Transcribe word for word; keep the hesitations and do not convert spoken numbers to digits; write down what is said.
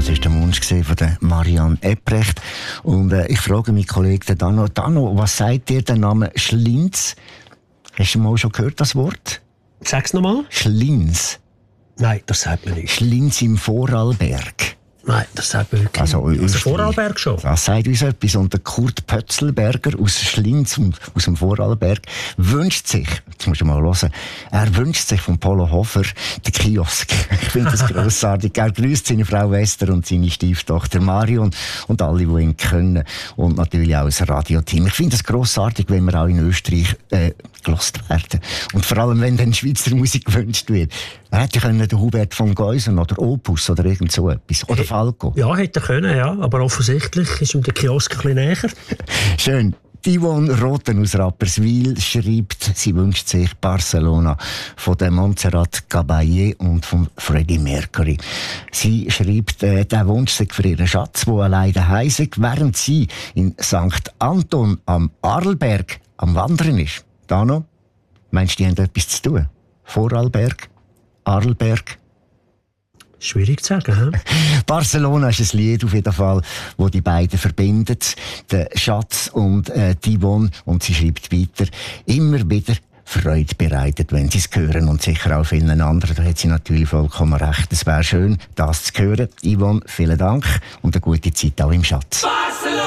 Das war der Wunsch von der Marianne Epprecht. Und äh, ich frage meinen Kollegen Dano, Dano, was sagt dir der Name Schlinz? Hast du mal schon gehört, das Wort? Sag's nochmal. Schlinz. Nein, das sagt man nicht. Schlinz im Vorarlberg. Nein, das sagt man wirklich also, nicht. Also Vorarlberg schon. Das sagt uns etwas. Und der Kurt Pötzelberger aus Schlinz, aus dem Vorarlberg, wünscht sich, jetzt musst du mal hören, er wünscht sich von Polo Hofer den Kiosk. Ich finde das grossartig. Er grüßt seine Frau Esther und seine Stieftochter Marion und alle, die ihn kennen. Und natürlich auch das Radioteam. Ich finde es grossartig, wenn wir auch in Österreich äh, gelost werden. Und vor allem, wenn dann Schweizer Musik gewünscht wird. Er hätte können den Hubert von Geusen oder Opus oder irgend so etwas. Oder Falco. Ja, hätte er können, ja. Aber offensichtlich ist ihm der Kiosk ein bisschen näher. Schön. Yvonne Roten aus Rapperswil schreibt, sie wünscht sich Barcelona von der Montserrat Caballé und von Freddie Mercury. Sie schreibt, äh, der Wunsch sei für ihren Schatz, der allein daheim sei, während sie in Sankt Anton am Arlberg am Wandern ist. Dano, meinst du, die haben etwas zu tun? Vorarlberg? Arlberg? Schwierig zu sagen, he? Barcelona ist ein Lied auf jeden Fall, das die beiden verbindet. Der Schatz und äh, die Yvonne. Und sie schreibt weiter, immer wieder Freude bereitet, wenn sie es hören. Und sicher auch vielen anderen. Da hat sie natürlich vollkommen recht. Es wäre schön, das zu hören. Yvonne, vielen Dank und eine gute Zeit auch im Schatz.